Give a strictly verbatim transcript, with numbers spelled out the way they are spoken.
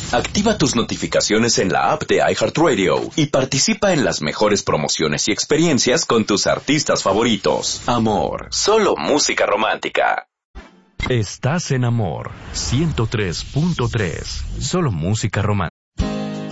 Activa tus notificaciones en la app de iHeartRadio y participa en las mejores promociones y experiencias con tus artistas favoritos. Amor, solo música romántica. Estás en Amor ciento tres punto tres, solo música romántica.